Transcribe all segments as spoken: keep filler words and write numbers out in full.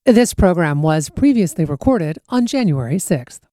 This program was previously recorded on January sixth.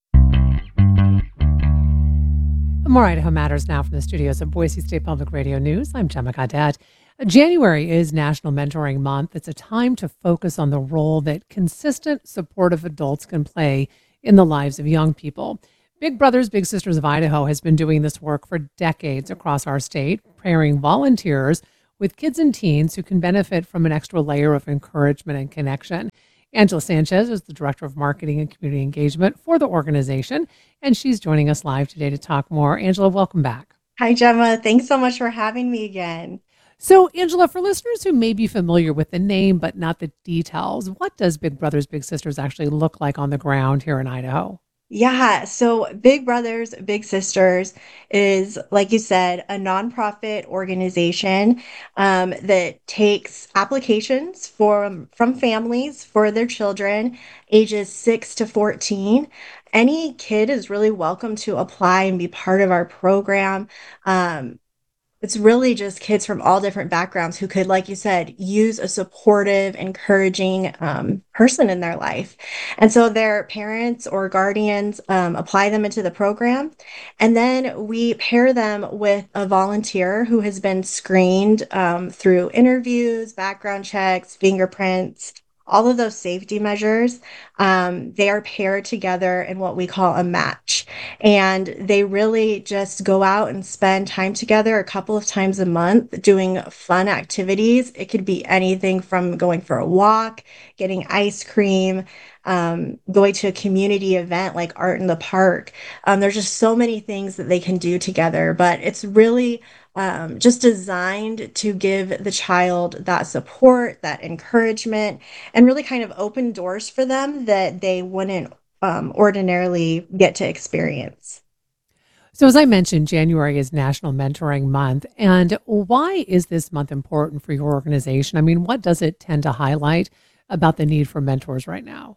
More Idaho Matters now from the studios of Boise State Public Radio News. I'm Gemma Cadet. January is National Mentoring Month. It's a time to focus on the role that consistent, supportive adults can play in the lives of young people. Big Brothers Big Sisters of Idaho has been doing this work for decades across our state, pairing volunteers with kids and teens who can benefit from an extra layer of encouragement and connection. Angela Sanchez is the Director of Marketing and Community Engagement for the organization, and she's joining us live today to talk more. Angela, welcome back. Hi, Gemma. Thanks so much for having me again. So, Angela, for listeners who may be familiar with the name but not the details, what does Big Brothers Big Sisters actually look like on the ground here in Idaho? Yeah, so Big Brothers Big Sisters is, like you said, a nonprofit organization um, that takes applications for, from families for their children ages six to fourteen. Any kid is really welcome to apply and be part of our program. Um, It's really just kids from all different backgrounds who could, like you said, use a supportive, encouraging um, person in their life. And so their parents or guardians um, apply them into the program. And then we pair them with a volunteer who has been screened um, through interviews, background checks, fingerprints. All of those safety measures, um, they are paired together in what we call a match. And they really just go out and spend time together a couple of times a month doing fun activities. It could be anything from going for a walk, getting ice cream, um, going to a community event like Art in the Park. Um, there's just so many things that they can do together, but it's really um, just designed to give the child that support, that encouragement, and really kind of open doors for them that they wouldn't um, ordinarily get to experience. So, as I mentioned, January is National Mentoring Month. And why is this month important for your organization? I mean, what does it tend to highlight about the need for mentors right now?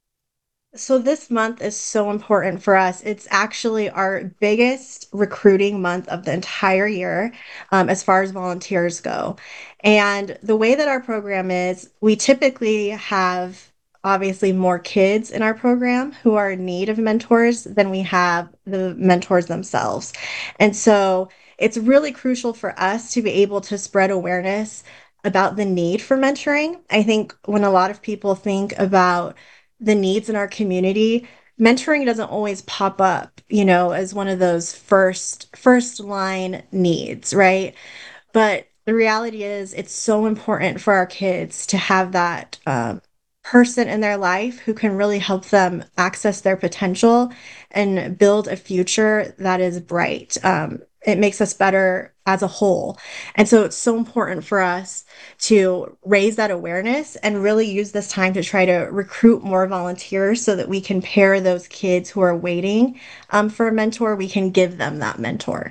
So this month is so important for us. It's actually our biggest recruiting month of the entire year, um, as far as volunteers go. And the way that our program is, we typically have obviously more kids in our program who are in need of mentors than we have the mentors themselves. And so it's really crucial for us to be able to spread awareness about the need for mentoring. I think when a lot of people think about the needs in our community, mentoring doesn't always pop up, you know, as one of those first first line needs, right? But the reality is, it's so important for our kids to have that um, person in their life who can really help them access their potential and build a future that is bright. Um, it makes us better as a whole. And so it's so important for us to raise that awareness and really use this time to try to recruit more volunteers so that we can pair those kids who are waiting um, for a mentor, we can give them that mentor.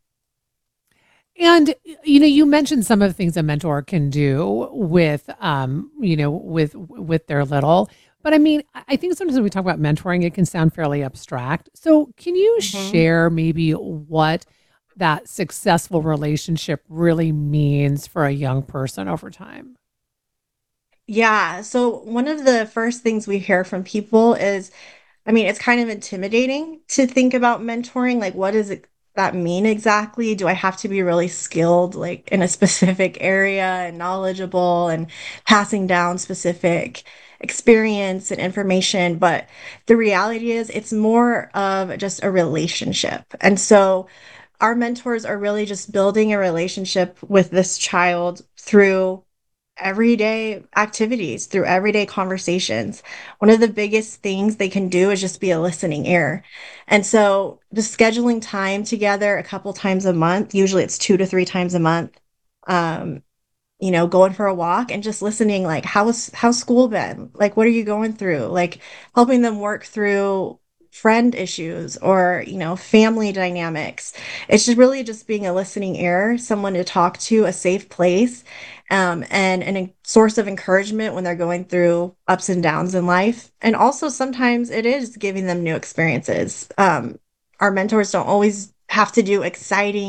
And you know, you mentioned some of the things a mentor can do with, um, you know, with with their little. But I mean, I I think sometimes when we talk about mentoring, it can sound fairly abstract. So, can you Mhm. share maybe what that successful relationship really means for a young person over time? Yeah. So one of the first things we hear from people is, I mean, it's kind of intimidating to think about mentoring. Like, what does it that mean exactly? Do I have to be really skilled, like in a specific area and knowledgeable and passing down specific experience and information? But the reality is, it's more of just a relationship. And so our mentors are really just building a relationship with this child through everyday activities, through everyday conversations. One of the biggest things they can do is just be a listening ear. And so just scheduling time together a couple times a month, usually it's two to three times a month, um, you know, going for a walk and just listening, like, how's how's school been? Like, what are you going through? Like, helping them work through friend issues or, you know, family dynamics. It's just really just being a listening ear, someone to talk to, a safe place, um, and, and a source of encouragement when they're going through ups and downs in life. And also sometimes it is giving them new experiences. Um, our mentors don't always have to do exciting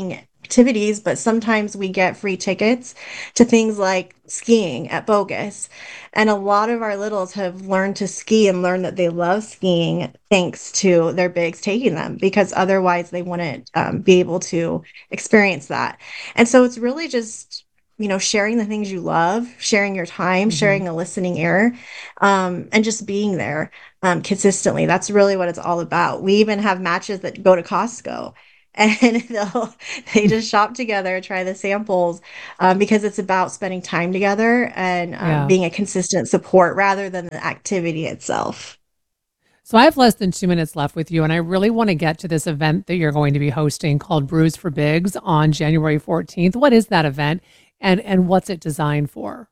activities, but sometimes we get free tickets to things like skiing at Bogus. And a lot of our littles have learned to ski and learned that they love skiing thanks to their bigs taking them, because otherwise they wouldn't um, be able to experience that. And so it's really just, you know, sharing the things you love, sharing your time, Hmm. sharing a listening ear, um, and just being there um, consistently. That's really what it's all about. We even have matches that go to Costco. And they'll they just shop together, try the samples, um, because it's about spending time together and um, Yeah. being a consistent support rather than the activity itself. So I have less than two minutes left with you, and I really want to get to this event that you're going to be hosting called Brews for Bigs on January fourteenth. What is that event, and and what's it designed for?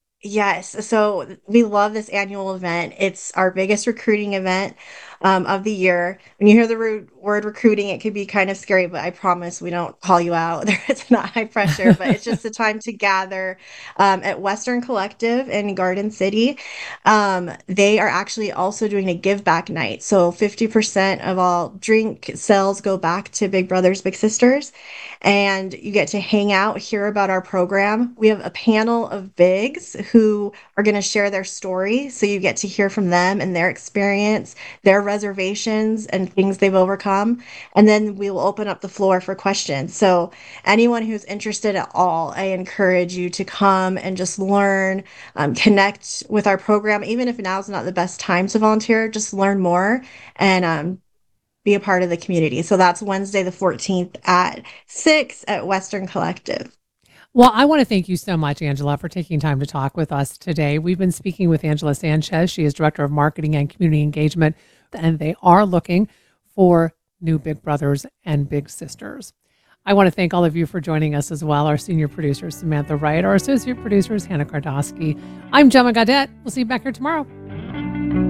Yes, so we love this annual event. It's our biggest recruiting event um, of the year. When you hear the ru- word recruiting, it could be kind of scary, but I promise we don't call you out. It's not high pressure, but it's just a time to gather um, at Western Collective in Garden City. Um, they are actually also doing a give back night. So fifty percent of all drink sales go back to Big Brothers Big Sisters, and you get to hang out, hear about our program. We have a panel of bigs who are going to share their story. So you get to hear from them and their experience, their reservations, and things they've overcome. And then we will open up the floor for questions. So anyone who's interested at all, I encourage you to come and just learn, um, connect with our program. Even if now's not the best time to volunteer, just learn more and um, be a part of the community. So that's Wednesday the fourteenth at six at Western Collective. Well, I want to thank you so much, Angela, for taking time to talk with us today. We've been speaking with Angela Sanchez. She is Director of Marketing and Community Engagement, and they are looking for new Big Brothers and Big Sisters. I want to thank all of you for joining us as well. Our senior producer, Samantha Wright, our associate producers, Hannah Kardowski. I'm Gemma Gaudette. We'll see you back here tomorrow.